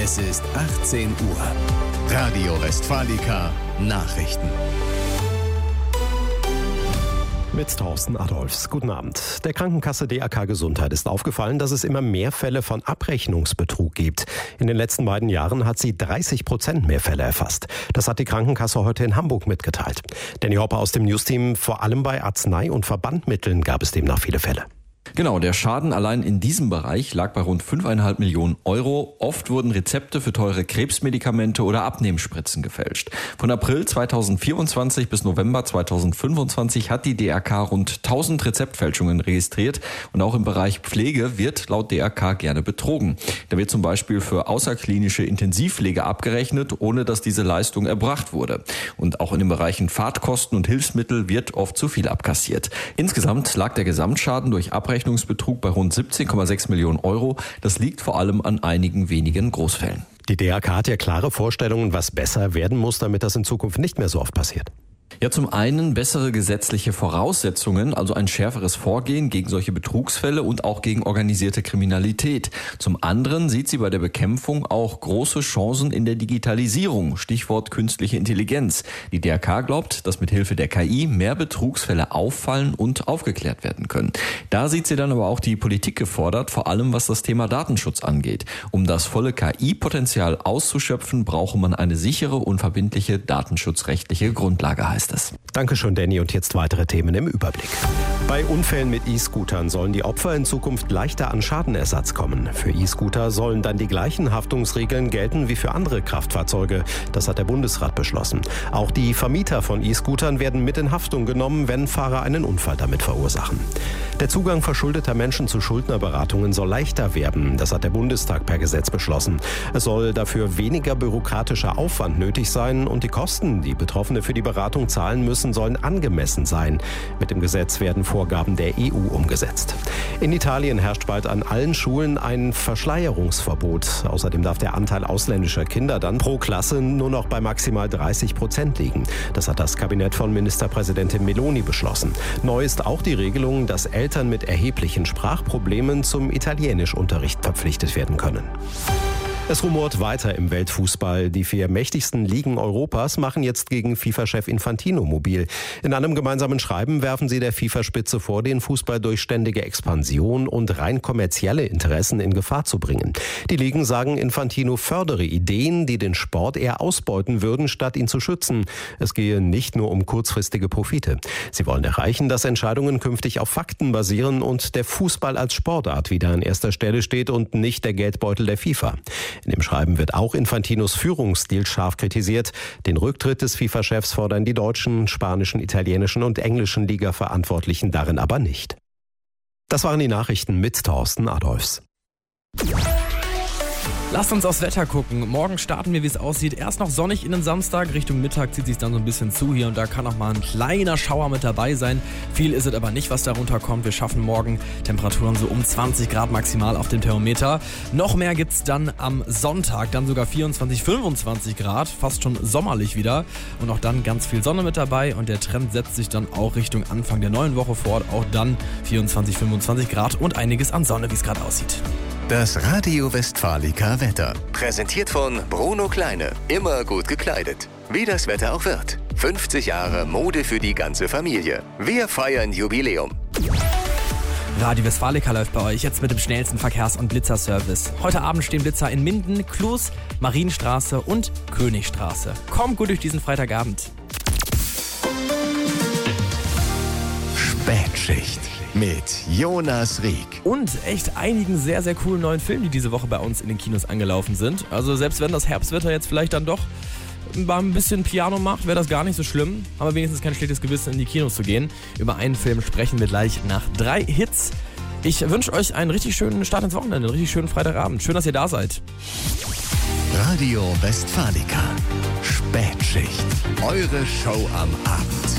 Es ist 18 Uhr. Radio Westfalica Nachrichten. Mit Thorsten Adolfs. Guten Abend. Der Krankenkasse DRK Gesundheit ist aufgefallen, dass es immer mehr Fälle von Abrechnungsbetrug gibt. In den letzten beiden Jahren hat sie 30% mehr Fälle erfasst. Das hat die Krankenkasse heute in Hamburg mitgeteilt. Danny Hopper aus dem Newsteam. Vor allem bei Arznei- und Verbandmitteln gab es demnach viele Fälle. Genau, der Schaden allein in diesem Bereich lag bei rund 5,5 Millionen Euro. Oft wurden Rezepte für teure Krebsmedikamente oder Abnehmspritzen gefälscht. Von April 2024 bis November 2025 hat die DRK rund 1000 Rezeptfälschungen registriert. Und auch im Bereich Pflege wird laut DRK gerne betrogen. Da wird zum Beispiel für außerklinische Intensivpflege abgerechnet, ohne dass diese Leistung erbracht wurde. Und auch in den Bereichen Fahrtkosten und Hilfsmittel wird oft zu viel abkassiert. Insgesamt lag der Gesamtschaden durch Abrechnungsbetrug bei rund 17,6 Millionen Euro. Das liegt vor allem an einigen wenigen Großfällen. Die DRK hat ja klare Vorstellungen, was besser werden muss, damit das in Zukunft nicht mehr so oft passiert. Ja, zum einen bessere gesetzliche Voraussetzungen, also ein schärferes Vorgehen gegen solche Betrugsfälle und auch gegen organisierte Kriminalität. Zum anderen sieht sie bei der Bekämpfung auch große Chancen in der Digitalisierung, Stichwort künstliche Intelligenz. Die DRK glaubt, dass mit Hilfe der KI mehr Betrugsfälle auffallen und aufgeklärt werden können. Da sieht sie dann aber auch die Politik gefordert, vor allem was das Thema Datenschutz angeht. Um das volle KI-Potenzial auszuschöpfen, brauche man eine sichere und verbindliche datenschutzrechtliche Grundlage, heißt es. Dankeschön, Danny. Und jetzt weitere Themen im Überblick. Bei Unfällen mit E-Scootern sollen die Opfer in Zukunft leichter an Schadenersatz kommen. Für E-Scooter sollen dann die gleichen Haftungsregeln gelten wie für andere Kraftfahrzeuge. Das hat der Bundesrat beschlossen. Auch die Vermieter von E-Scootern werden mit in Haftung genommen, wenn Fahrer einen Unfall damit verursachen. Der Zugang verschuldeter Menschen zu Schuldnerberatungen soll leichter werden. Das hat der Bundestag per Gesetz beschlossen. Es soll dafür weniger bürokratischer Aufwand nötig sein und die Kosten, die Betroffene für die Beratung zahlen müssen, sollen angemessen sein. Mit dem Gesetz werden Vorgaben der EU umgesetzt. In Italien herrscht bald an allen Schulen ein Verschleierungsverbot. Außerdem darf der Anteil ausländischer Kinder dann pro Klasse nur noch bei maximal 30% liegen. Das hat das Kabinett von Ministerpräsidentin Meloni beschlossen. Neu ist auch die Regelung, dass Eltern mit erheblichen Sprachproblemen zum Italienischunterricht verpflichtet werden können. Es rumort weiter im Weltfußball. Die 4 mächtigsten Ligen Europas machen jetzt gegen FIFA-Chef Infantino mobil. In einem gemeinsamen Schreiben werfen sie der FIFA-Spitze vor, den Fußball durch ständige Expansion und rein kommerzielle Interessen in Gefahr zu bringen. Die Ligen sagen, Infantino fördere Ideen, die den Sport eher ausbeuten würden, statt ihn zu schützen. Es gehe nicht nur um kurzfristige Profite. Sie wollen erreichen, dass Entscheidungen künftig auf Fakten basieren und der Fußball als Sportart wieder an erster Stelle steht und nicht der Geldbeutel der FIFA. In dem Schreiben wird auch Infantinos Führungsstil scharf kritisiert. Den Rücktritt des FIFA-Chefs fordern die deutschen, spanischen, italienischen und englischen Liga-Verantwortlichen darin aber nicht. Das waren die Nachrichten mit Thorsten Adolfs. Lasst uns aufs Wetter gucken. Morgen starten wir, wie es aussieht. Erst noch sonnig in den Samstag. Richtung Mittag zieht sich dann so ein bisschen zu hier und da kann auch mal ein kleiner Schauer mit dabei sein. Viel ist es aber nicht, was darunter kommt. Wir schaffen morgen Temperaturen so um 20 Grad maximal auf dem Thermometer. Noch mehr gibt's dann am Sonntag. Dann sogar 24, 25 Grad. Fast schon sommerlich wieder. Und auch dann ganz viel Sonne mit dabei. Und der Trend setzt sich dann auch Richtung Anfang der neuen Woche fort. Auch dann 24, 25 Grad und einiges an Sonne, wie es gerade aussieht. Das Radio Westfalica Wetter. Präsentiert von Bruno Kleine. Immer gut gekleidet. Wie das Wetter auch wird. 50 Jahre Mode für die ganze Familie. Wir feiern Jubiläum. Radio Westfalica läuft bei euch jetzt mit dem schnellsten Verkehrs- und Blitzerservice. Heute Abend stehen Blitzer in Minden, Klus, Marienstraße und Königstraße. Kommt gut durch diesen Freitagabend. Spätschicht mit Jonas Rieck. Und echt einigen sehr, sehr coolen neuen Filmen, die diese Woche bei uns in den Kinos angelaufen sind. Also selbst wenn das Herbstwetter jetzt vielleicht dann doch ein bisschen Piano macht, wäre das gar nicht so schlimm. Aber wenigstens kein schlechtes Gewissen, in die Kinos zu gehen. Über einen Film sprechen wir gleich nach 3 Hits. Ich wünsche euch einen richtig schönen Start ins Wochenende, einen richtig schönen Freitagabend. Schön, dass ihr da seid. Radio Westfalica. Spätschicht. Eure Show am Abend.